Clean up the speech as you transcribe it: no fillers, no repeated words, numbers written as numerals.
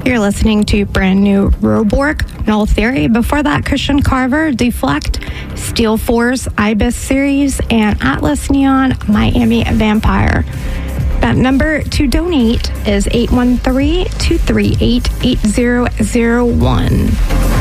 You're listening to brand new Roborg, Null Theory. Before that, Christian Carver, Deflect, Steel Force, Ibis Series, and Atlas Neon, Miami Vampire. That number to donate is 813-238-8001.